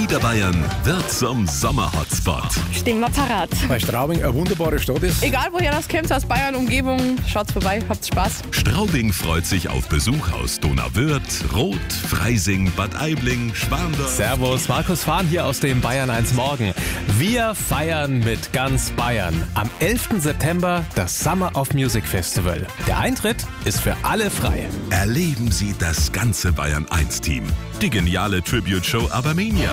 Niederbayern wird zum Sommer-Hotspot. Stehen wir parat. Bei Straubing eine wunderbare Stadt ist. Egal woher das kommt, aus Bayern, Umgebung, schaut's vorbei, habt's Spaß. Straubing freut sich auf Besuch aus Donauwörth, Roth, Freising, Bad Aibling, Schwandorf. Servus, Markus Fahn hier aus dem Bayern 1 Morgen. Wir feiern mit ganz Bayern. Am 11. September das Summer of Music Festival. Der Eintritt ist für alle frei. Erleben Sie das ganze Bayern 1 Team. Die geniale Tribute-Show Abermania.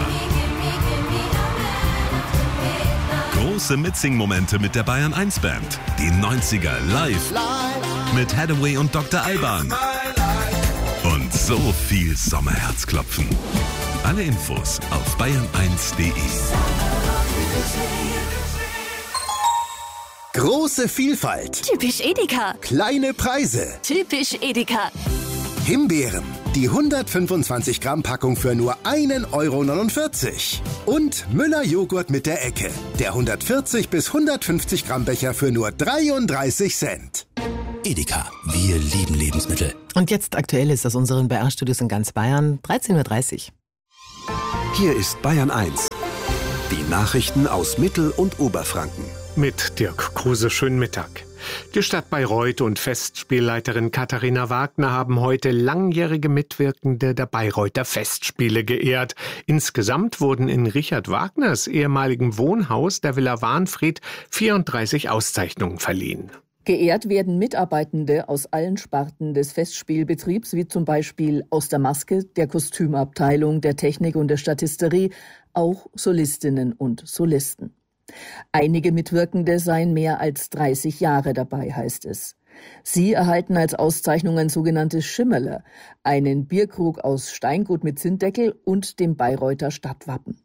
Große Mitsing-Momente mit der Bayern 1 Band. Die 90er live mit Hathaway und Dr. Alban. Und so viel Sommerherzklopfen. Alle Infos auf bayern1.de. Große Vielfalt. Typisch Edeka. Kleine Preise. Typisch Edeka. Himbeeren. Die 125 Gramm Packung für nur 1,49 €. Und Müller Joghurt mit der Ecke. Der 140 bis 150 Gramm Becher für nur 33 Cent. Edeka. Wir lieben Lebensmittel. Und jetzt Aktuelles aus unseren BR-Studios in ganz Bayern. 13:30 Uhr. Hier ist Bayern 1. Die Nachrichten aus Mittel- und Oberfranken. Mit Dirk Kruse, schönen Mittag. Die Stadt Bayreuth und Festspielleiterin Katharina Wagner haben heute langjährige Mitwirkende der Bayreuther Festspiele geehrt. Insgesamt wurden in Richard Wagners ehemaligem Wohnhaus der Villa Wahnfried 34 Auszeichnungen verliehen. Geehrt werden Mitarbeitende aus allen Sparten des Festspielbetriebs, wie zum Beispiel aus der Maske, der Kostümabteilung, der Technik und der Statisterie, auch Solistinnen und Solisten. Einige Mitwirkende seien mehr als 30 Jahre dabei, heißt es. Sie erhalten als Auszeichnung ein sogenanntes Schimmerler, einen Bierkrug aus Steingut mit Zinndeckel und dem Bayreuther Stadtwappen.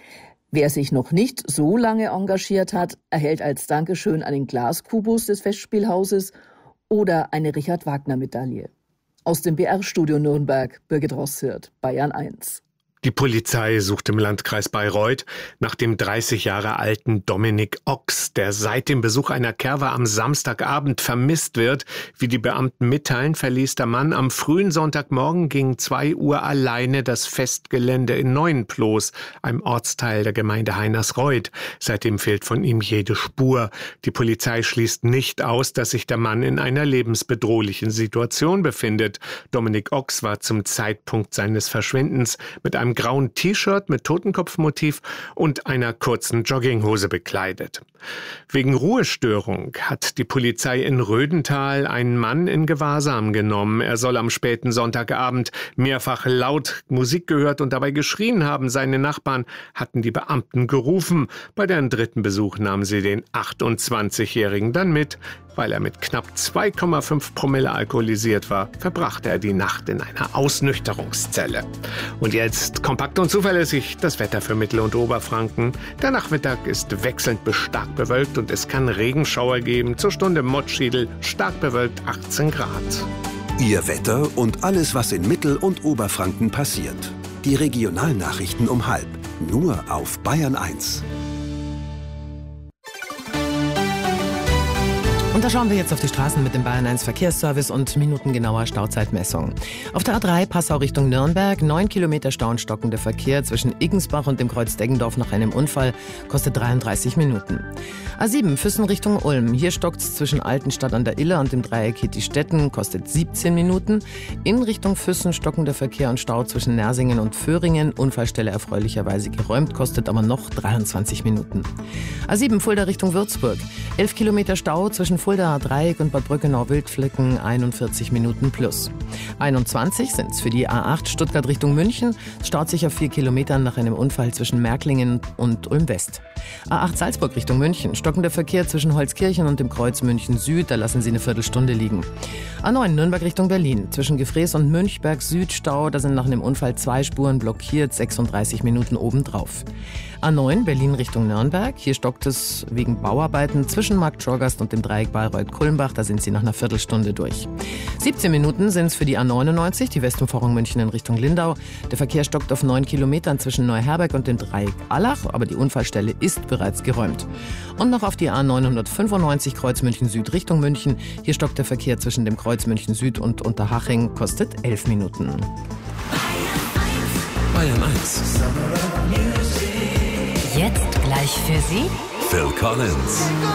Wer sich noch nicht so lange engagiert hat, erhält als Dankeschön einen Glaskubus des Festspielhauses oder eine Richard-Wagner-Medaille. Aus dem BR-Studio Nürnberg, Birgit Rosshirt, Bayern 1. Die Polizei sucht im Landkreis Bayreuth nach dem 30 Jahre alten Dominik Ochs, der seit dem Besuch einer Kerwa am Samstagabend vermisst wird. Wie die Beamten mitteilen, verließ der Mann am frühen Sonntagmorgen gegen 2 Uhr alleine das Festgelände in Neuenploß, einem Ortsteil der Gemeinde Heinersreuth. Seitdem fehlt von ihm jede Spur. Die Polizei schließt nicht aus, dass sich der Mann in einer lebensbedrohlichen Situation befindet. Dominik Ochs war zum Zeitpunkt seines Verschwindens mit einem grauen T-Shirt mit Totenkopfmotiv und einer kurzen Jogginghose bekleidet. Wegen Ruhestörung hat die Polizei in Rödental einen Mann in Gewahrsam genommen. Er soll am späten Sonntagabend mehrfach laut Musik gehört und dabei geschrien haben. Seine Nachbarn hatten die Beamten gerufen. Bei deren dritten Besuch nahmen sie den 28-Jährigen dann mit. Weil er mit knapp 2,5 Promille alkoholisiert war, verbrachte er die Nacht in einer Ausnüchterungszelle. Und jetzt kompakt und zuverlässig das Wetter für Mittel- und Oberfranken. Der Nachmittag ist wechselnd bis stark bewölkt und es kann Regenschauer geben. Zur Stunde Mottschiedl, stark bewölkt 18 Grad. Ihr Wetter und alles, was in Mittel- und Oberfranken passiert. Die Regionalnachrichten um 12:30. Nur auf Bayern 1. Und da schauen wir jetzt auf die Straßen mit dem Bayern 1 Verkehrsservice und minutengenauer Stauzeitmessung. Auf der A3 Passau Richtung Nürnberg, 9 Kilometer Stau und stockender Verkehr zwischen Iggensbach und dem Kreuz Deggendorf nach einem Unfall, kostet 33 Minuten. A7 Füssen Richtung Ulm, hier stockt's zwischen Altenstadt an der Iller und dem Dreieck Hitti-Stetten, kostet 17 Minuten. In Richtung Füssen stockender Verkehr und Stau zwischen Nersingen und Föhringen, Unfallstelle erfreulicherweise geräumt, kostet aber noch 23 Minuten. A7 Fulda Richtung Würzburg, 11 Kilometer Stau zwischen Fulda Dreieck und Bad Brückenau-Wildflecken, 41 Minuten plus. 21 sind es für die A8 Stuttgart Richtung München, staut sich auf 4 Kilometern nach einem Unfall zwischen Märklingen und Ulm West. A8 Salzburg Richtung München, stockender Verkehr zwischen Holzkirchen und dem Kreuz München Süd, da lassen Sie eine Viertelstunde liegen. A9 Nürnberg Richtung Berlin, zwischen Gefrees und Münchberg Süd Stau, da sind nach einem Unfall 2 Spuren blockiert, 36 Minuten obendrauf. A9 Berlin Richtung Nürnberg, hier stockt es wegen Bauarbeiten zwischen Markt Schorgast und dem Dreieck Bayreuth-Kulmbach, da sind Sie nach einer Viertelstunde durch. 17 Minuten sind es für die A99, die Westumfahrung München in Richtung Lindau. Der Verkehr stockt auf 9 Kilometern zwischen Neuherberg und dem Dreieck Allach, aber die Unfallstelle ist bereits geräumt. Und noch auf die A995 Kreuz München Süd Richtung München. Hier stockt der Verkehr zwischen dem Kreuz München Süd und Unterhaching, kostet 11 Minuten. Bayern 1. Gleich für Sie Phil Collins.